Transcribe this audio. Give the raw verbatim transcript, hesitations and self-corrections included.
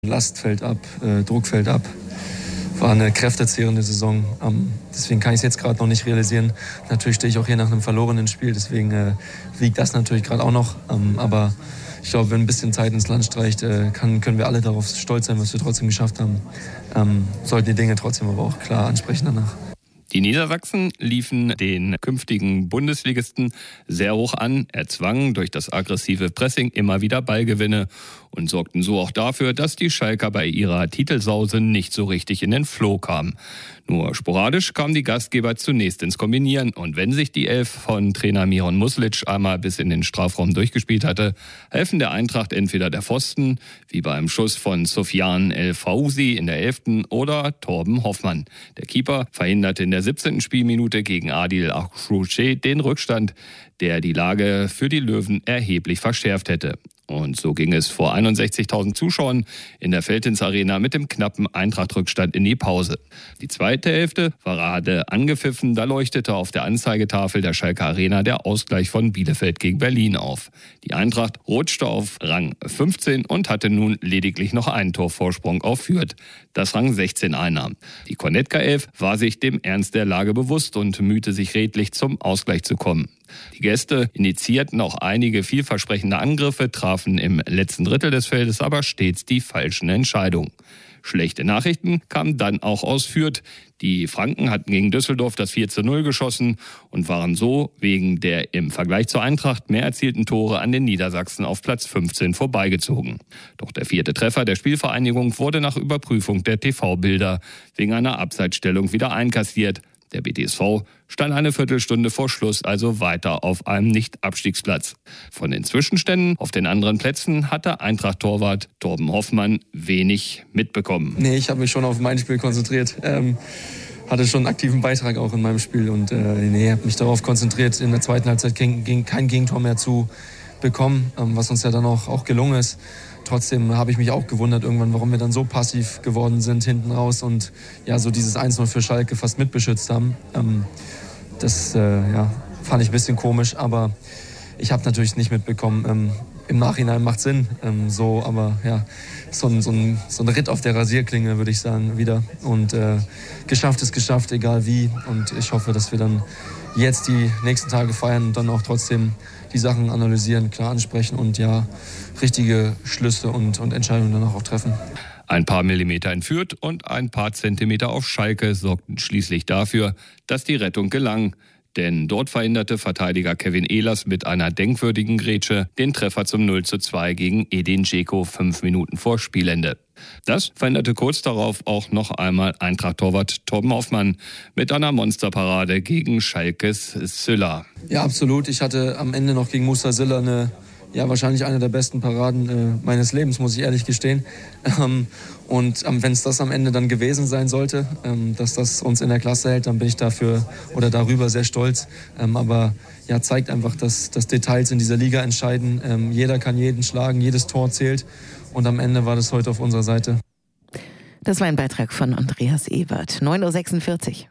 Last fällt ab, äh, Druck fällt ab. War eine kräftezehrende Saison. Ähm, deswegen kann ich es jetzt gerade noch nicht realisieren. Natürlich stehe ich auch hier nach einem verlorenen Spiel. Deswegen äh, wiegt das natürlich gerade auch noch. Ähm, aber ich glaube, wenn ein bisschen Zeit ins Land streicht, äh, kann, können wir alle darauf stolz sein, was wir trotzdem geschafft haben. Ähm, sollten die Dinge trotzdem aber auch klar ansprechen danach. Die Niedersachsen liefen den künftigen Bundesligisten sehr hoch an, erzwangen durch das aggressive Pressing immer wieder Ballgewinne und sorgten so auch dafür, dass die Schalker bei ihrer Titelsause nicht so richtig in den Flow kamen. Nur sporadisch kamen die Gastgeber zunächst ins Kombinieren und wenn sich die Elf von Trainer Miron Muslic einmal bis in den Strafraum durchgespielt hatte, helfen der Eintracht entweder der Pfosten, wie beim Schuss von Sofian El Fauzi in der elften oder Torben Hoffmann. Der Keeper verhinderte in der siebzehnten Spielminute gegen Adil Akhrouche den Rückstand, der die Lage für die Löwen erheblich verschärft hätte. Und so ging es vor einundsechzigtausend Zuschauern in der Veltins Arena mit dem knappen Eintracht-Rückstand in die Pause. Die zweite Hälfte war gerade angepfiffen, da leuchtete auf der Anzeigetafel der Schalker Arena der Ausgleich von Bielefeld gegen Berlin auf. Die Eintracht rutschte auf Rang fünfzehn und hatte nun lediglich noch einen Torvorsprung auf Fürth, das Rang sechzehn einnahm. Die Cornetka-Elf war sich dem Ernst der Lage bewusst und mühte sich redlich zum Ausgleich zu kommen. Die Gäste initiierten auch einige vielversprechende Angriffe, trafen im letzten Drittel des Feldes aber stets die falschen Entscheidungen. Schlechte Nachrichten kamen dann auch aus Fürth. Die Franken hatten gegen Düsseldorf das vier zu null geschossen und waren so wegen der im Vergleich zur Eintracht mehr erzielten Tore an den Niedersachsen auf Platz fünfzehn vorbeigezogen. Doch der vierte Treffer der Spielvereinigung wurde nach Überprüfung der T V-Bilder wegen einer Abseitsstellung wieder einkassiert. Der B T S V stand eine Viertelstunde vor Schluss also weiter auf einem Nicht-Abstiegsplatz. Von den Zwischenständen auf den anderen Plätzen hatte Eintracht-Torwart Torben Hoffmann wenig mitbekommen. Nee, ich habe mich schon auf mein Spiel konzentriert. Ähm, hatte schon einen aktiven Beitrag auch in meinem Spiel und äh, nee, habe mich darauf konzentriert, in der zweiten Halbzeit ging, ging kein Gegentor mehr zu bekommen, ähm, was uns ja dann auch, auch gelungen ist. Trotzdem habe ich mich auch gewundert irgendwann, warum wir dann so passiv geworden sind hinten raus und ja, so dieses eins null für Schalke fast mitbeschützt haben. Ähm, das äh, ja, fand ich ein bisschen komisch, aber ich habe natürlich nicht mitbekommen. Ähm, Im Nachhinein macht Sinn, ähm, so, aber ja, so ein, so, ein, so ein Ritt auf der Rasierklinge, würde ich sagen, wieder. Und äh, geschafft ist geschafft, egal wie. Und ich hoffe, dass wir dann jetzt die nächsten Tage feiern und dann auch trotzdem die Sachen analysieren, klar ansprechen und ja, richtige Schlüsse und, und Entscheidungen danach auch treffen. Ein paar Millimeter in Fürth und ein paar Zentimeter auf Schalke sorgten schließlich dafür, dass die Rettung gelang. Denn dort verhinderte Verteidiger Kevin Ehlers mit einer denkwürdigen Grätsche den Treffer zum null zu zwei gegen Edin Dzeko fünf Minuten vor Spielende. Das verhinderte kurz darauf auch noch einmal Eintracht-Torwart Torben Hoffmann mit einer Monsterparade gegen Schalkes Sylla. Ja, absolut. Ich hatte am Ende noch gegen Musa Sylla eine, ja, wahrscheinlich eine der besten Paraden äh, meines Lebens, muss ich ehrlich gestehen. Ähm, und ähm, wenn es das am Ende dann gewesen sein sollte, ähm, dass das uns in der Klasse hält, dann bin ich dafür oder darüber sehr stolz. Ähm, aber ja, zeigt einfach, dass, dass Details in dieser Liga entscheiden. Ähm, jeder kann jeden schlagen, jedes Tor zählt. Und am Ende war das heute auf unserer Seite. Das war ein Beitrag von Andreas Ebert. neun Uhr sechsundvierzig.